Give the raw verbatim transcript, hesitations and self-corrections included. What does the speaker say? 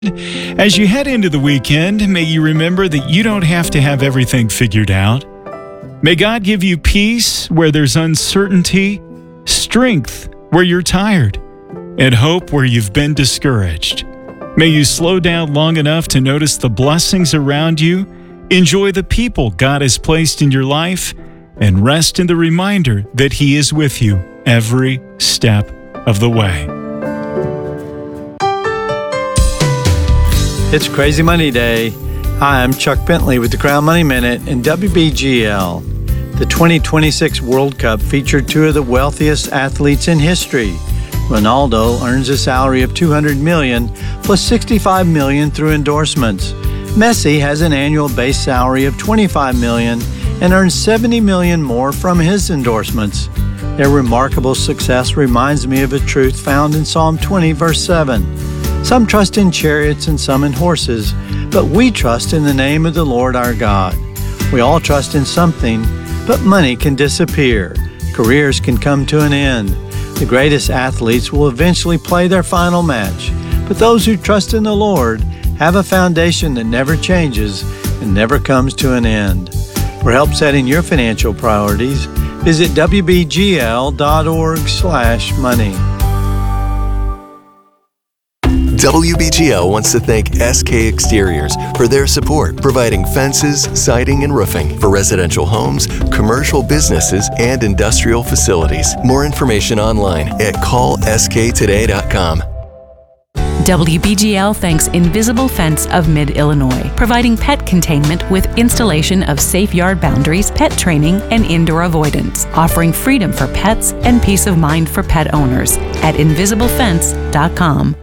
As you head into the weekend, may you remember that you don't have to have everything figured out. May God give you peace where there's uncertainty, strength where you're tired, and hope where you've been discouraged. May you slow down long enough to notice the blessings around you, enjoy the people God has placed in your life, and rest in the reminder that He is with you every step of the way. It's Crazy Money Day. Hi, I'm Chuck Bentley with the Crown Money Minute and W B G L. The twenty twenty-six World Cup featured two of the wealthiest athletes in history. Ronaldo earns a salary of two hundred million dollars plus sixty-five million dollars through endorsements. Messi has an annual base salary of twenty-five million dollars and earns seventy million dollars more from his endorsements. Their remarkable success reminds me of a truth found in Psalm twenty, verse seven. Some trust in chariots and some in horses, but we trust in the name of the Lord our God. We all trust in something, but money can disappear. Careers can come to an end. The greatest athletes will eventually play their final match, but those who trust in the Lord have a foundation that never changes and never comes to an end. For help setting your financial priorities, visit w b g l dot org slash money. W B G L wants to thank S K Exteriors for their support, providing fences, siding, and roofing for residential homes, commercial businesses, and industrial facilities. More information online at call s k today dot com. W B G L thanks Invisible Fence of Mid-Illinois, providing pet containment with installation of safe yard boundaries, pet training, and indoor avoidance, offering freedom for pets and peace of mind for pet owners at invisible fence dot com.